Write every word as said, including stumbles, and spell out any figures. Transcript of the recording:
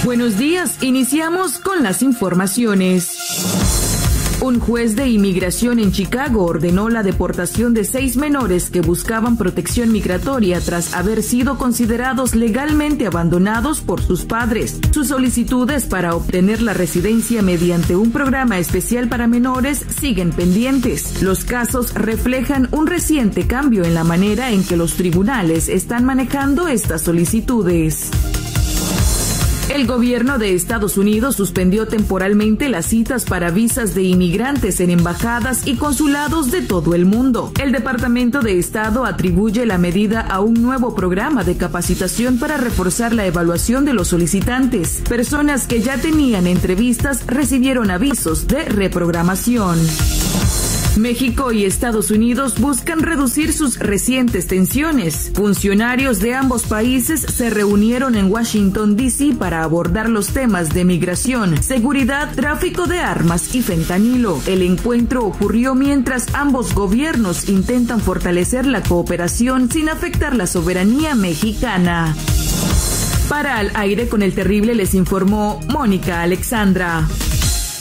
Buenos días, iniciamos con las informaciones. Un juez de inmigración en Chicago ordenó la deportación de seis menores que buscaban protección migratoria tras haber sido considerados legalmente abandonados por sus padres. Sus solicitudes para obtener la residencia mediante un programa especial para menores siguen pendientes. Los casos reflejan un reciente cambio en la manera en que los tribunales están manejando estas solicitudes. El gobierno de Estados Unidos suspendió temporalmente las citas para visas de inmigrantes en embajadas y consulados de todo el mundo. El Departamento de Estado atribuye la medida a un nuevo programa de capacitación para reforzar la evaluación de los solicitantes. Personas que ya tenían entrevistas recibieron avisos de reprogramación. México y Estados Unidos buscan reducir sus recientes tensiones. Funcionarios de ambos países se reunieron en Washington, D C para abordar los temas de migración, seguridad, tráfico de armas y fentanilo. El encuentro ocurrió mientras ambos gobiernos intentan fortalecer la cooperación sin afectar la soberanía mexicana. Para Al Aire con el Terrible les informó Mónica Alexandra.